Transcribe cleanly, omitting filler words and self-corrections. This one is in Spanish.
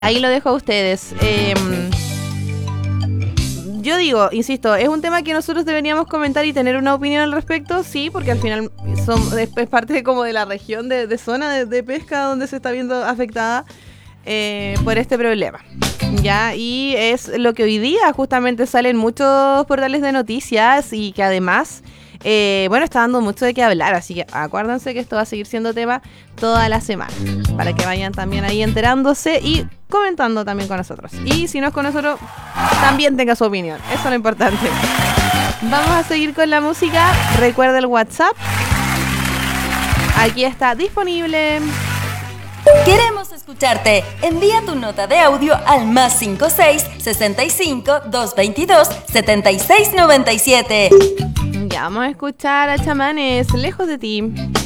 Ahí lo dejo a ustedes. Yo digo, insisto, es un tema que nosotros deberíamos comentar y tener una opinión al respecto, sí, porque al final es parte como de la región de zona de pesca donde se está viendo afectada por este problema. Ya, y es lo que hoy día justamente salen muchos portales de noticias y que además, está dando mucho de qué hablar, así que acuérdense que esto va a seguir siendo tema toda la semana, para que vayan también ahí enterándose y comentando también con nosotros. Y si no es con nosotros, también tenga su opinión, eso es lo importante. Vamos a seguir con la música, recuerda el WhatsApp, aquí está disponible. Queremos escucharte. Envía tu nota de audio al +56 65 222 7697. Ya vamos a escuchar a Chamanes, Lejos de ti.